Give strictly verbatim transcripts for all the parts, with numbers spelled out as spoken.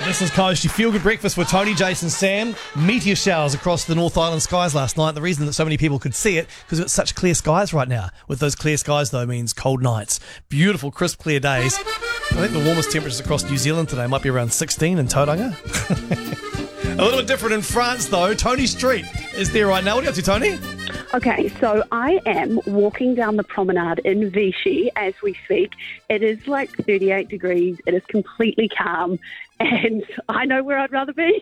This is Coast, your feel-good breakfast with Tony, Jason, Sam. Meteor showers across the North Island skies last night. The reason that so many people could see it, because it's such clear skies right now. With those clear skies, though, means cold nights. Beautiful, crisp, clear days. I think the warmest temperatures across New Zealand today might be around sixteen in Tauranga. A little bit different in France, though. Tony Street is there right now. What are you up to, Tony? Okay, so I am walking down the promenade in Vichy as we speak. It is like thirty-eight degrees. It is completely calm, and I know where I'd rather be.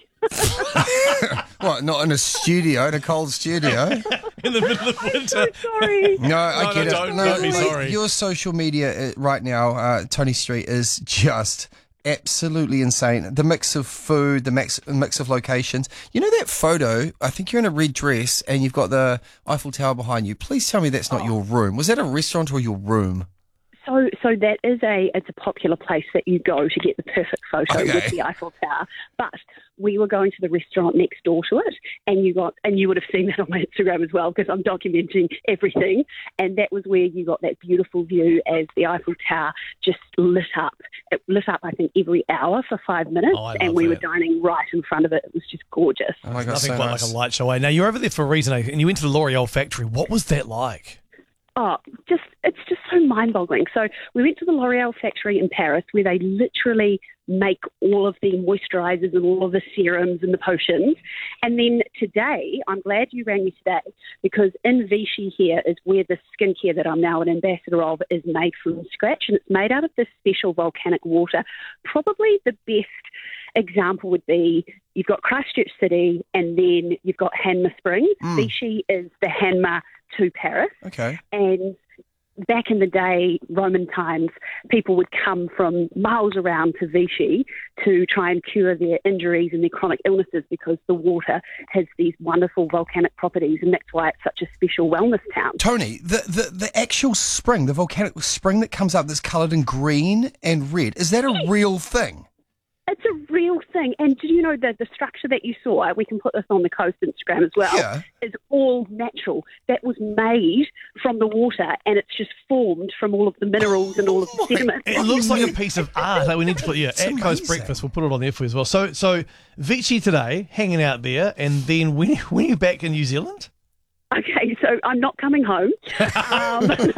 What, not in a studio, in a cold studio? In the middle of winter. I'm sorry. No, I No, get no, it. don't- don't be like, sorry. Your social media uh, right now, uh, Tony Street, is just absolutely insane. The mix of food, the mix, mix of locations. You know that photo? I think you're in a red dress and you've got the Eiffel Tower behind you. Please tell me that's not your room. Was that a restaurant or your room? So, so that is a it's a popular place that you go to get the perfect photo Okay. with the Eiffel Tower. But we were going to the restaurant next door to it, and you got and you would have seen that on my Instagram as well because I'm documenting everything. And that was where you got that beautiful view as the Eiffel Tower just lit up. It lit up, I think, every hour for five minutes, Oh, I and love we were that. dining right in front of it. It was just gorgeous. Oh my God, Nothing so quite nice. like a light show. Eh? Now, you're over there for a reason, eh? And you went to the L'Oreal factory. What was that like? Oh, just it's just so mind-boggling. So we went to the L'Oreal factory in Paris where they literally make all of the moisturisers and all of the serums and the potions. And then today, I'm glad you rang me today because in Vichy here is where the skincare that I'm now an ambassador of is made from scratch, and it's made out of this special volcanic water. Probably the best example would be you've got Christchurch City and then you've got Hanma Springs. Mm. Vichy is the Hanma to Paris. Okay. And back in the day, Roman times, people would come from miles around to Vichy to try and cure their injuries and their chronic illnesses because the water has these wonderful volcanic properties, and that's why it's such a special wellness town. Tony, the, the, the actual spring, the volcanic spring that comes up that's coloured in green and red, is that a real thing? It's a real thing. And did you know that the structure that you saw, we can put this on the Coast Instagram as well, Yeah. is all natural. That was made from the water, and it's just formed from all of the minerals and all of the sediment. It looks like a piece of art that we need to put, yeah, It's at Coast amazing. Breakfast. We'll put it on there for you as well. So, so Vichy today, hanging out there, and then when, when are you back in New Zealand? Okay, so I'm not coming home. Um, no,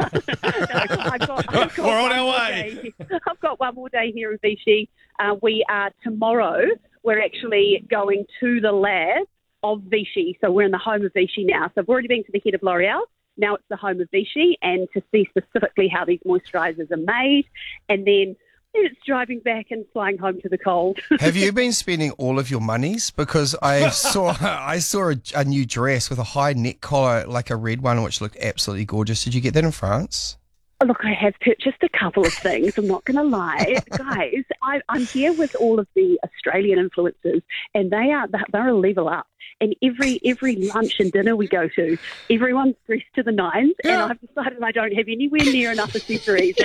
I've got, I've got We're on one our more way. day. I've got one more day here in Vichy. Uh, we are tomorrow. We're actually going to the lab of Vichy. So we're in the home of Vichy now. So I've already been to the head of L'Oreal. Now it's the home of Vichy, and to see specifically how these moisturisers are made, and then it's driving back and flying home to the cold. Have you been spending all of your monies? Because I saw I saw a, a new dress with a high neck collar, like a red one, which looked absolutely gorgeous. Did you get that in France? Look, I have purchased a couple of things. I'm not going to lie. Guys, I, I'm here with all of the Australian influencers, and they are they're a level up. And every every lunch and dinner we go to, everyone's dressed to the nines, and Yeah. I've decided I don't have anywhere near enough accessories.